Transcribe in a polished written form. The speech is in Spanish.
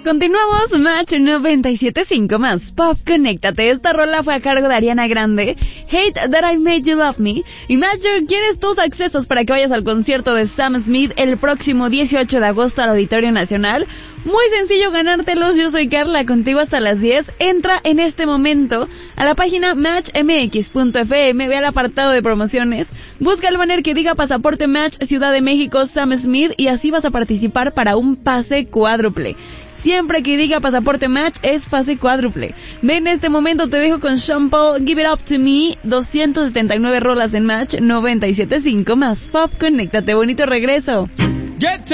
Continuamos, Match 97.5 más Pop, conéctate. Esta rola fue a cargo de Ariana Grande, Hate That I Made You Love Me. Y Matcher, ¿quieres tus accesos para que vayas al concierto de Sam Smith el próximo 18 de agosto al Auditorio Nacional? Muy sencillo ganártelos, yo soy Carla, contigo hasta las 10. Entra en este momento a la página matchmx.fm, ve al apartado de promociones, busca el banner que diga Pasaporte Match Ciudad de México Sam Smith y así vas a participar para un pase cuádruple. Siempre que diga Pasaporte Match es pase cuádruple. Ven, en este momento te dejo con Sean Paul, Give It Up To Me, 279 rolas en Match 97.5 más Pop, conéctate, bonito regreso.